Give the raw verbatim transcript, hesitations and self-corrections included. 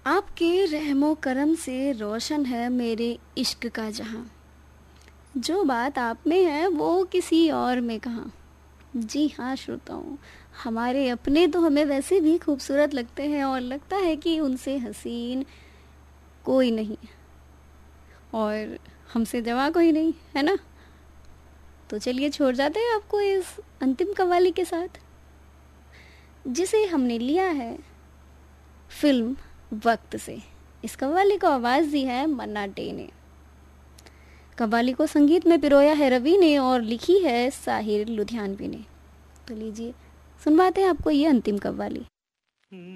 आपके रहमो करम से रोशन है मेरे इश्क का जहां, जो बात आप में है वो किसी और में कहाँ। जी हाँ श्रोताओं, हमारे अपने तो हमें वैसे भी खूबसूरत लगते हैं और लगता है कि उनसे हसीन कोई नहीं और हमसे जवा कोई नहीं, है ना। तो चलिए छोड़ जाते हैं आपको इस अंतिम कव्वाली के साथ, जिसे हमने लिया है फिल्म वक्त से। इस कव्वाली को आवाज़ दी है मन्ना डे ने। कव्वाली को संगीत में पिरोया है रवि ने और लिखी है साहिर लुधियानवी ने। तो लीजिए सुनवाते हैं आपको ये अंतिम कव्वाली।